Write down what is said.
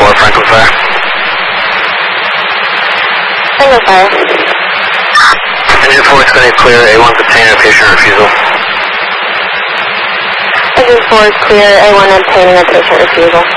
4, Franklin Fire. Franklin Fire. Engine 4 is going to clear A1 obtaining a patient refusal. Engine 4 is clear, A1 obtaining a patient refusal.